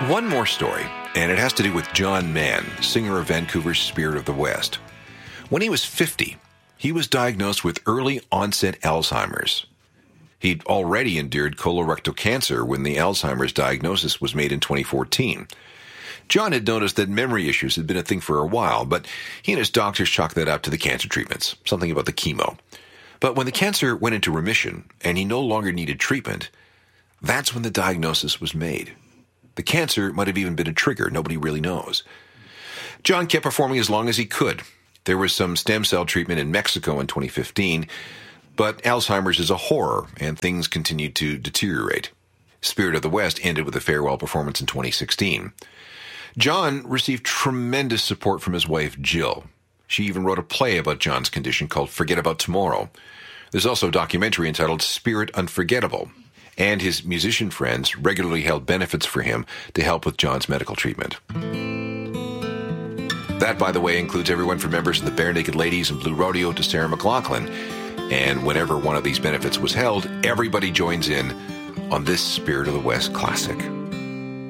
One more story, and it has to do with John Mann, singer of Vancouver's Spirit of the West. When he was 50, he was diagnosed with early onset Alzheimer's. He'd already endured colorectal cancer when the Alzheimer's diagnosis was made in 2014. John had noticed that memory issues had been a thing for a while, but he and his doctors chalked that up to the cancer treatments, something about the chemo. But when the cancer went into remission and he no longer needed treatment, that's when the diagnosis was made. The cancer might have even been a trigger, nobody really knows. John kept performing as long as he could. There was some stem cell treatment in Mexico in 2015, but Alzheimer's is a horror, and things continued to deteriorate. Spirit of the West ended with a farewell performance in 2016. John received tremendous support from his wife, Jill. She even wrote a play about John's condition called Forget About Tomorrow. There's also a documentary entitled Spirit Unforgettable, and his musician friends regularly held benefits for him to help with John's medical treatment. That, by the way, includes everyone from members of the Bare Naked Ladies and Blue Rodeo to Sarah McLachlan. And whenever one of these benefits was held, everybody joins in on this Spirit of the West classic.